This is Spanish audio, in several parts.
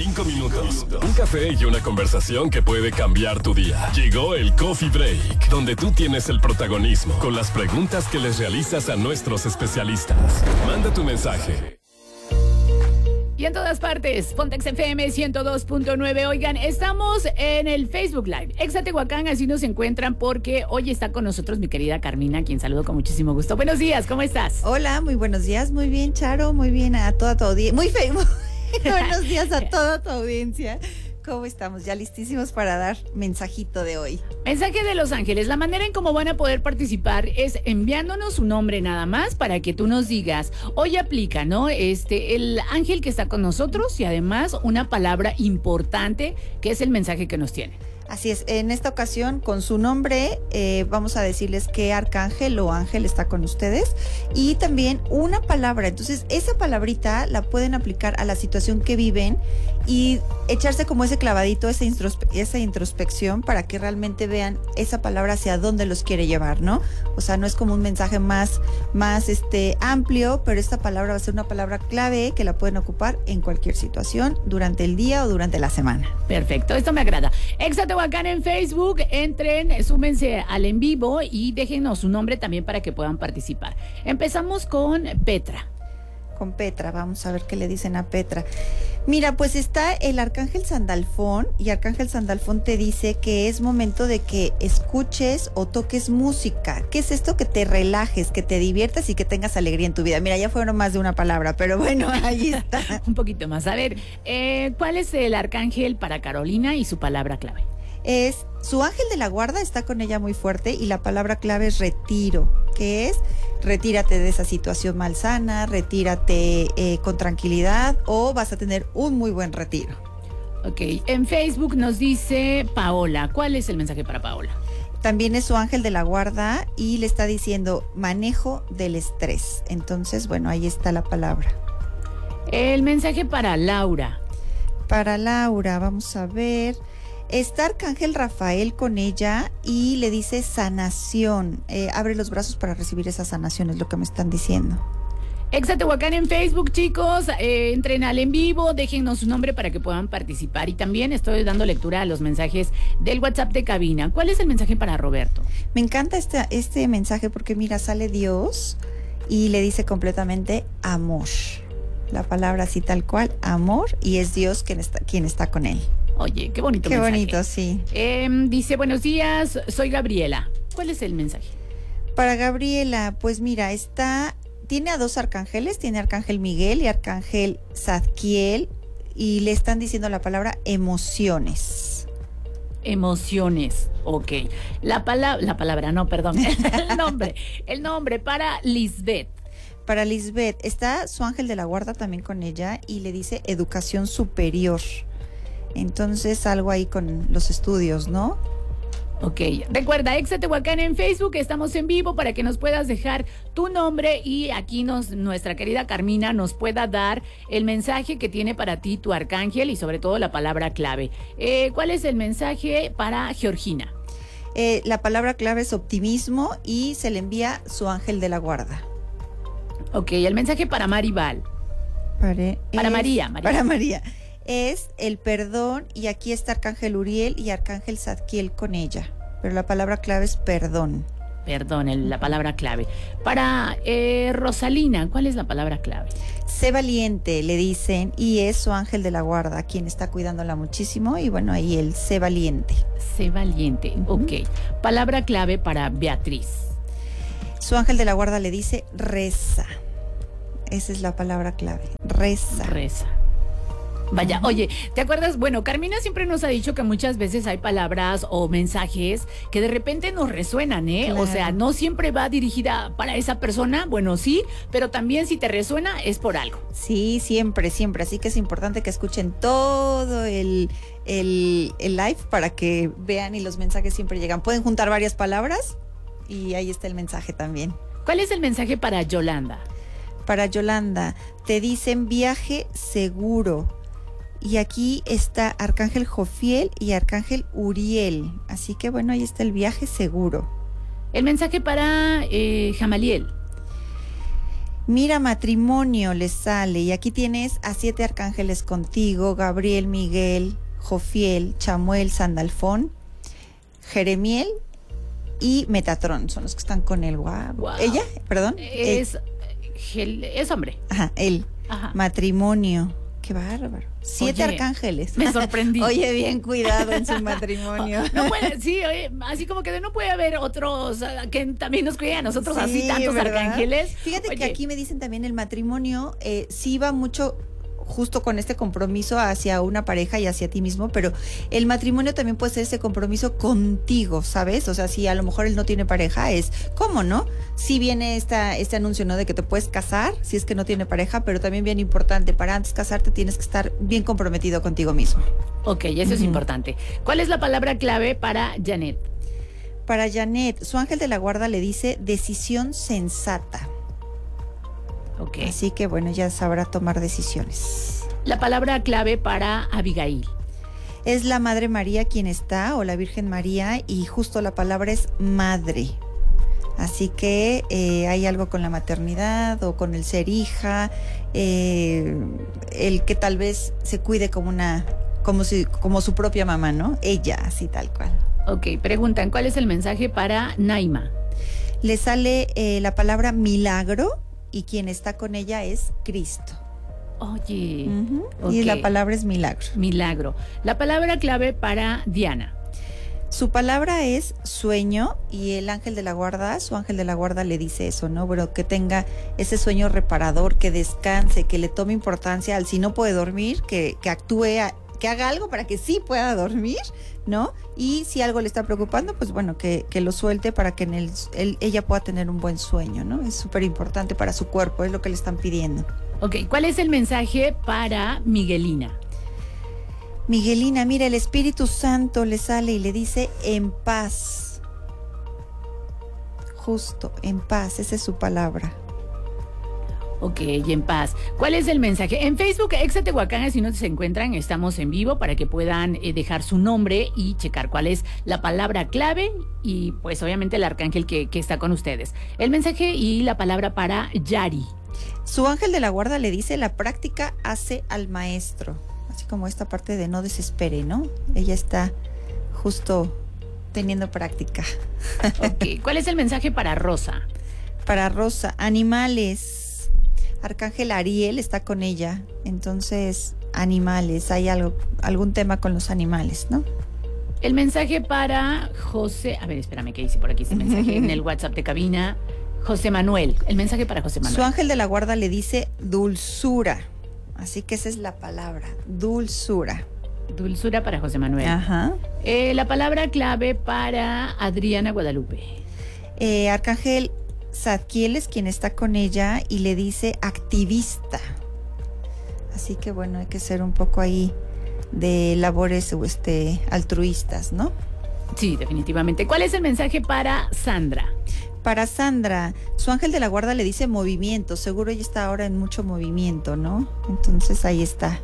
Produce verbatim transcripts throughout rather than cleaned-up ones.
Cinco minutos, un café y una conversación que puede cambiar tu día. Llegó el Coffee Break, donde tú tienes el protagonismo con las preguntas que les realizas a nuestros especialistas. Manda tu mensaje. Y en todas partes, Pontex F M ciento dos punto nueve. Oigan, estamos en el Facebook Live. Exatehuacán, así nos encuentran porque hoy está con nosotros mi querida Carmina, quien saludo con muchísimo gusto. Buenos días, ¿cómo estás? Hola, muy buenos días, muy bien, Charo, muy bien a toda tu audiencia. Muy feo. Buenos días a toda tu audiencia. ¿Cómo estamos? Ya listísimos para dar mensajito de hoy. Mensaje de Los Ángeles. La manera en cómo van a poder participar es enviándonos su nombre nada más para que tú nos digas. Hoy aplica, ¿no? Este, el ángel que está con nosotros y además una palabra importante que es el mensaje que nos tiene. Así es, en esta ocasión con su nombre eh, vamos a decirles qué arcángel o ángel está con ustedes y también una palabra. Entonces esa palabrita la pueden aplicar a la situación que viven y echarse como ese clavadito, esa, introspe- esa introspección para que realmente vean esa palabra hacia dónde los quiere llevar, ¿no? O sea, no es como un mensaje más, más este, amplio, pero esta palabra va a ser una palabra clave que la pueden ocupar en cualquier situación durante el día o durante la semana. Perfecto, esto me agrada. Exatehuacán en Facebook, entren, súmense al en vivo y déjenos su nombre también para que puedan participar. Empezamos con Petra. Con Petra, vamos a ver qué le dicen a Petra. Mira, pues está el Arcángel Sandalfón y Arcángel Sandalfón te dice que es momento de que escuches o toques música. ¿Qué es esto? Que te relajes, que te diviertas y que tengas alegría en tu vida. Mira, ya fueron más de una palabra, pero bueno, ahí está. Un poquito más. A ver, eh, ¿cuál es el arcángel para Carolina y su palabra clave? Es su ángel de la guarda, está con ella muy fuerte y la palabra clave es retiro, que es retírate de esa situación malsana, retírate eh, con tranquilidad o vas a tener un muy buen retiro. Ok, en Facebook nos dice Paola. ¿Cuál es el mensaje para Paola? También es su ángel de la guarda y le está diciendo manejo del estrés. Entonces, bueno, ahí está la palabra. El mensaje para Laura. Para Laura, vamos a ver. Está Arcángel Rafael con ella y le dice sanación. Eh, abre los brazos para recibir esa sanación, es lo que me están diciendo. Exatehuacán en Facebook, chicos. Eh, entren al en vivo, déjennos su nombre para que puedan participar. Y también estoy dando lectura a los mensajes del WhatsApp de cabina. ¿Cuál es el mensaje para Roberto? Me encanta este, este mensaje porque mira, sale Dios y le dice completamente amor. La palabra así tal cual, amor, y es Dios quien está, quien está con él. Oye, qué bonito Qué mensaje. bonito, sí. Eh, dice, buenos días, soy Gabriela. ¿Cuál es el mensaje? Para Gabriela, pues mira, está, tiene a dos arcángeles, tiene Arcángel Miguel y Arcángel Zadkiel, y le están diciendo la palabra emociones. Emociones, ok. La palabra, la palabra, no, perdón, el nombre, el nombre para Lisbeth. Para Lisbeth, está su ángel de la guarda también con ella y le dice educación superior. Entonces, algo ahí con los estudios, ¿no? Ok, recuerda, Exatehuacán en Facebook, estamos en vivo para que nos puedas dejar tu nombre y aquí nos, nuestra querida Carmina nos pueda dar el mensaje que tiene para ti tu arcángel y sobre todo la palabra clave. Eh, ¿Cuál es el mensaje para Georgina? Eh, la palabra clave es optimismo y se le envía su ángel de la guarda. Ok, el mensaje para Maribal. Para, para es, María, María. Para María. Es el perdón y aquí está Arcángel Uriel y Arcángel Zadkiel con ella. Pero la palabra clave es perdón. Perdón, el, la palabra clave. Para eh, Rosalina, ¿cuál es la palabra clave? Sé valiente, le dicen, y es su ángel de la guarda, quien está cuidándola muchísimo. Y bueno, ahí el sé valiente. Sé valiente, uh-huh. Ok. Palabra clave para Beatriz. Su ángel de la guarda le dice reza. Esa es la palabra clave, reza. Reza. Vaya, oye, ¿te acuerdas? Bueno, Carmina siempre nos ha dicho que muchas veces hay palabras o mensajes que de repente nos resuenan, ¿eh? Claro. O sea, no siempre va dirigida para esa persona, bueno, sí, pero también si te resuena es por algo. Sí, siempre, siempre. Así que es importante que escuchen todo el, el, el live para que vean y los mensajes siempre llegan. Pueden juntar varias palabras y ahí está el mensaje también. ¿Cuál es el mensaje para Yolanda? Para Yolanda, te dicen viaje seguro. Y aquí está Arcángel Jofiel y Arcángel Uriel. Así que bueno, ahí está el viaje seguro. El mensaje para eh, Jamaliel. Mira, matrimonio le sale. Y aquí tienes a siete arcángeles contigo: Gabriel, Miguel, Jofiel, Chamuel, Sandalfón, Jeremiel y Metatrón. Son los que están con él. Wow. Wow. ¿Ella? Perdón. Es, él. es hombre. Ajá, él. Ajá. Matrimonio. Qué bárbaro. Siete Oye, arcángeles. Me sorprendí. Oye, bien cuidado en su matrimonio. No puede, sí, oye, así como que de no puede haber otros uh, que también nos cuiden a nosotros, Sí, así tantos ¿verdad? arcángeles. Fíjate Oye, que aquí me dicen también el matrimonio eh, sí va mucho justo con este compromiso hacia una pareja y hacia ti mismo, pero el matrimonio también puede ser ese compromiso contigo, ¿sabes? O sea, si a lo mejor él no tiene pareja, es ¿cómo no? Sí viene esta, este anuncio, ¿no? De que te puedes casar si es que no tiene pareja, pero también bien importante, para antes de casarte tienes que estar bien comprometido contigo mismo. ok, eso es Ujú. importante. ¿Cuál es la palabra clave para Janet? Para Janet, su ángel de la guarda le dice decisión sensata. Ok. Así que bueno, ya sabrá tomar decisiones. La palabra clave para Abigail. Es la Madre María quien está, o la Virgen María, y justo la palabra es madre. Así que eh, hay algo con la maternidad o con el ser hija, eh, el que tal vez se cuide como una, como si, como su propia mamá, ¿no? Ella, así tal cual. Ok, preguntan, ¿cuál es el mensaje para Naima? Le sale eh, la palabra milagro y quien está con ella es Cristo. Oye, Ujú. ok. Y la palabra es milagro. Milagro. La palabra clave para Diana. Su palabra es sueño y el ángel de la guarda, su ángel de la guarda le dice eso, ¿no? Pero que tenga ese sueño reparador, que descanse, que le tome importancia al si no puede dormir, que, que actúe, a- que haga algo para que sí pueda dormir, ¿no? Y si algo le está preocupando, pues bueno, que, que lo suelte para que en el, él- ella pueda tener un buen sueño, ¿no? Es súper importante para su cuerpo, es lo que le están pidiendo. Ok, ¿cuál es el mensaje para Miguelina? Miguelina, mira, el Espíritu Santo le sale y le dice en paz. Justo, en paz, esa es su palabra. Ok, y en paz. ¿Cuál es el mensaje? En Facebook, Exa Tehuacán, si no se encuentran, estamos en vivo para que puedan eh, dejar su nombre y checar cuál es la palabra clave y pues obviamente el arcángel que, que está con ustedes. El mensaje y la palabra para Yari. Su ángel de la guarda le dice la práctica hace al maestro. Así como esta parte de no desespere, ¿no? Ella está justo teniendo práctica. Ok, ¿cuál es el mensaje para Rosa? Para Rosa, animales. Arcángel Ariel está con ella. Entonces, animales, hay algo, algún tema con los animales, ¿no? El mensaje para José. A ver, espérame, ¿qué dice por aquí ese mensaje en el WhatsApp de cabina? José Manuel. El mensaje para José Manuel. Su ángel de la guarda le dice dulzura. Así que esa es la palabra, dulzura. Dulzura para José Manuel. Ajá. Eh, la palabra clave para Adriana Guadalupe. Eh, Arcángel Zadkiel es quien está con ella y le dice activista. Así que bueno, hay que ser un poco ahí de labores este, altruistas, ¿no? Sí, definitivamente. ¿Cuál es el mensaje para Sandra? Para Sandra, su ángel de la guarda le dice movimiento. Seguro ella está ahora en mucho movimiento, ¿no? Entonces ahí está.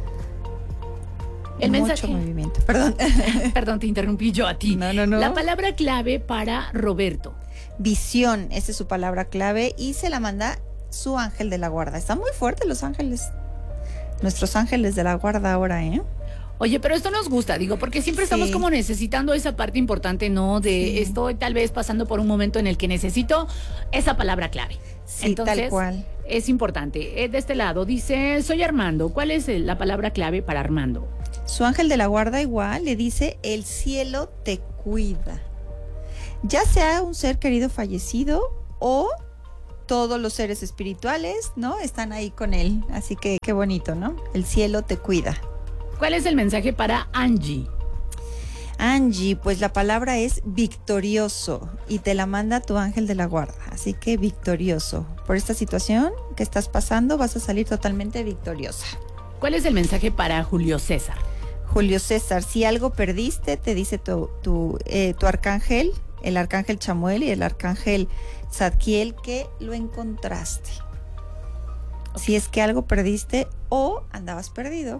El mucho mensaje. movimiento. Perdón. Perdón, te interrumpí yo a ti. No, no, no. La palabra clave para Roberto. Visión, esa es su palabra clave y se la manda su ángel de la guarda. Están muy fuertes los ángeles. Nuestros ángeles de la guarda ahora, ¿eh? Oye, pero esto nos gusta, digo, porque siempre Sí. estamos como necesitando esa parte importante, ¿no? De Sí. estoy tal vez pasando por un momento en el que necesito esa palabra clave. Sí, Entonces, tal cual. es importante. Eh, De este lado dice, soy Armando. ¿Cuál es el- la palabra clave para Armando? Su ángel de la guarda igual le dice, el cielo te cuida. Ya sea un ser querido fallecido o todos los seres espirituales, ¿no? Están ahí con él. Así que qué bonito, ¿no? El cielo te cuida. ¿Cuál es el mensaje para Angie? Angie, pues la palabra es victorioso y te la manda tu ángel de la guarda. Así que victorioso. Por esta situación que estás pasando vas a salir totalmente victoriosa. ¿Cuál es el mensaje para Julio César? Julio César, si algo perdiste, te dice tu, tu, eh, tu arcángel, el arcángel Chamuel y el arcángel Zadkiel, que lo encontraste. Si es que algo perdiste o andabas perdido.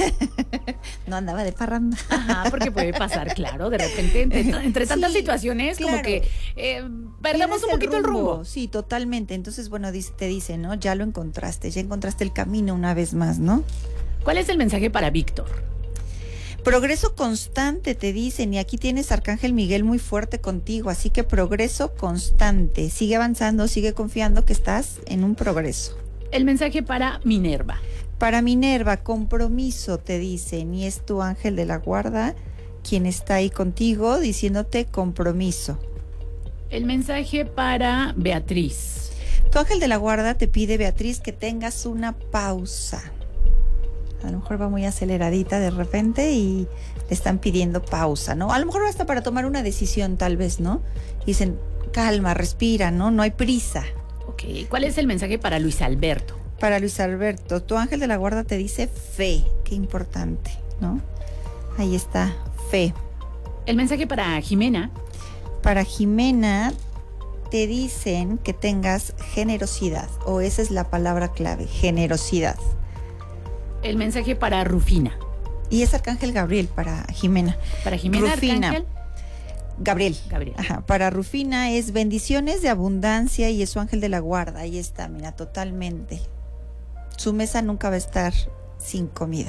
No andaba de parranda. Ajá, porque puede pasar, claro, de repente entre, entre tantas Sí, situaciones claro. como que eh, perdemos un poquito el rumbo. el rumbo. Sí, totalmente. Entonces, bueno, dice- te dice, ¿no? Ya lo encontraste, ya encontraste el camino una vez más, ¿no? ¿Cuál es el mensaje para Víctor? Progreso constante, te dicen, y aquí tienes Arcángel Miguel muy fuerte contigo, así que progreso constante. Sigue avanzando, sigue confiando que estás en un progreso. El mensaje para Minerva. Para Minerva, compromiso, te dicen, y es tu ángel de la guarda quien está ahí contigo diciéndote compromiso. El mensaje para Beatriz. Tu ángel de la guarda te pide, Beatriz, que tengas una pausa. A lo mejor va muy aceleradita de repente y le están pidiendo pausa, ¿no? A lo mejor hasta para tomar una decisión, tal vez, ¿no? Dicen, calma, respira, ¿no? No hay prisa. Ok, ¿cuál es el mensaje para Luis Alberto? Para Luis Alberto, tu ángel de la guarda te dice fe, qué importante, ¿no? Ahí está, fe. El mensaje para Jimena. Para Jimena te dicen que tengas generosidad, o esa es la palabra clave, generosidad. El mensaje para Rufina. Y es Arcángel Gabriel para Jimena. Para Jimena, Rufina. Arcángel Gabriel. Gabriel. Ajá, para Rufina es bendiciones de abundancia y es su ángel de la guarda. Ahí está, mira, totalmente. Su mesa nunca va a estar sin comida.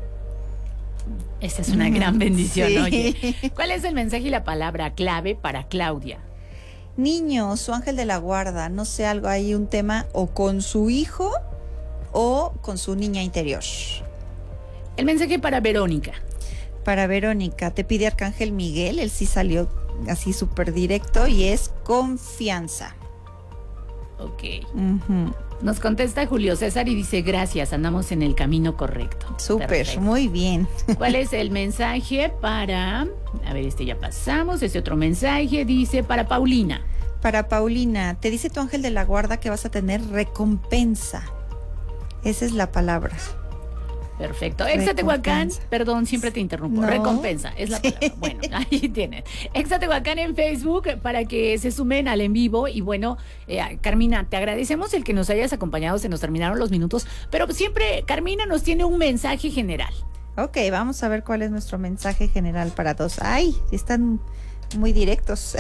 Esta es una gran bendición, Sí. oye. ¿Cuál es el mensaje y la palabra clave para Claudia? Niño, su ángel de la guarda, no sé, algo hay un tema o con su hijo o con su niña interior. El mensaje para Verónica. Para Verónica, te pide Arcángel Miguel, él sí salió así súper directo y es confianza. Ok. Ujú. Nos contesta Julio César y dice, gracias, andamos en el camino correcto. Súper, Perfecto. muy bien. ¿Cuál es el mensaje para... A ver, este ya pasamos, este otro mensaje dice para Paulina. Para Paulina, te dice tu ángel de la guarda que vas a tener recompensa. Esa es la palabra. Perfecto. Exatehuacán, Recompensa. perdón, siempre te interrumpo. No. Recompensa, es la Sí. palabra. Bueno, ahí tienes. Exatehuacán en Facebook para que se sumen al en vivo. Y bueno, eh, Carmina, te agradecemos el que nos hayas acompañado. Se nos terminaron los minutos, pero siempre Carmina nos tiene un mensaje general. Ok, vamos a ver cuál es nuestro mensaje general para todos. Ay, están muy directos.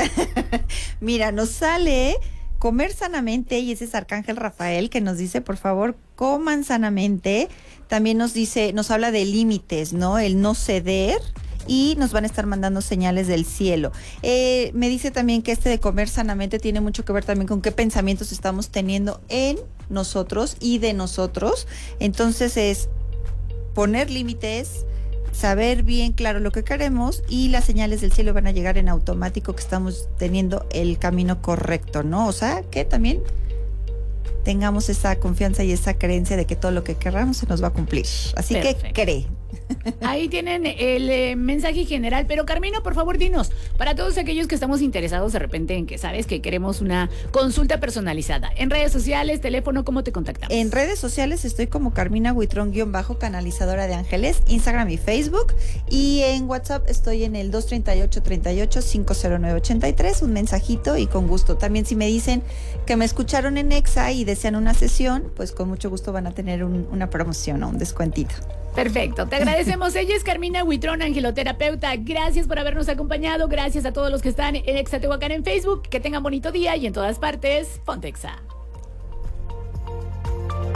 Mira, nos sale comer sanamente y ese es Arcángel Rafael que nos dice, por favor, coman sanamente. También nos dice, nos habla de límites, ¿no? El no ceder y nos van a estar mandando señales del cielo. Eh, me dice también que este de comer sanamente tiene mucho que ver también con qué pensamientos estamos teniendo en nosotros y de nosotros. Entonces es poner límites, saber bien claro lo que queremos y las señales del cielo van a llegar en automático que estamos teniendo el camino correcto, ¿no? O sea, que también tengamos esa confianza y esa creencia de que todo lo que queramos se nos va a cumplir. Así Perfecto. que cree. Ahí tienen el eh, mensaje general, pero Carmina, por favor, dinos, para todos aquellos que estamos interesados de repente en que sabes que queremos una consulta personalizada, en redes sociales, teléfono, ¿cómo te contactamos? En redes sociales estoy como Carmina Huitrón guión bajo canalizadora de ángeles, Instagram y Facebook, y en WhatsApp estoy en el dos treinta y ocho, treinta y ocho, cinco cero nueve ochenta y tres, un mensajito y con gusto. También si me dicen que me escucharon en Exa y desean una sesión, pues con mucho gusto van a tener un, una promoción o un descuentito. Perfecto, te agradecemos. Ella es Carmina Huitrón, angeloterapeuta. Gracias por habernos acompañado. Gracias a todos los que están en Exatehuacán en Facebook. Que tengan bonito día y en todas partes, ponte Exa.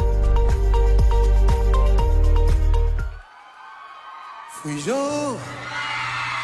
Fui yo